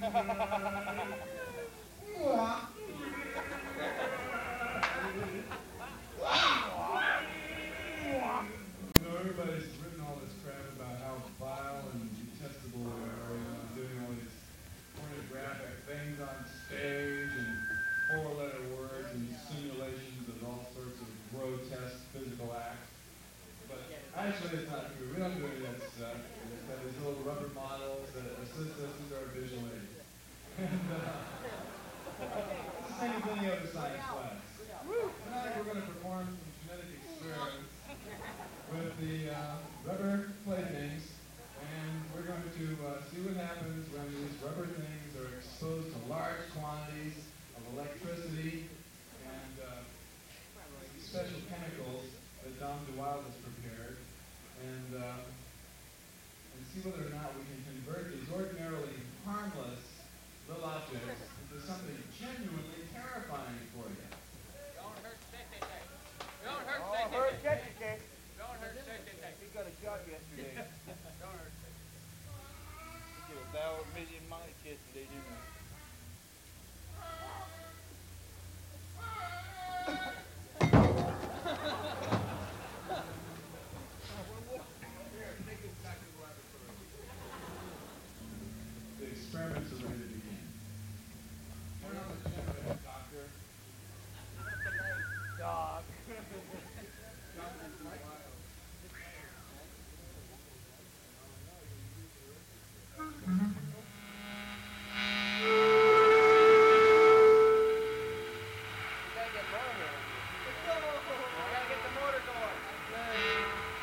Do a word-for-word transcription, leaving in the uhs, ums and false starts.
You know, everybody's written all this crap about how vile and detestable we are, you know, doing all these pornographic things on stage and four-letter words and simulations of all sorts of grotesque physical acts. But actually, it's not true. We don't do any of that stuff. We just have these little rubber models that assist us with our visual aids. And uh, it's the same as any other science class. Tonight we're going to perform some genetic experiments with the uh, rubber playthings, and we're going to uh, see what happens when these rubber things are exposed to large quantities of electricity and uh, special chemicals that Don DeWild has prepared, and, uh, and see whether or not we can convert these ordinarily harmless little objects into something genuinely terrifying for you. Don't hurt Tete. Don't hurt Oh, Tete. hurt Tete. Don't hurt Tete. He got a shot yesterday. Don't hurt Tete. He did a thou million miles yesterday, didn't he?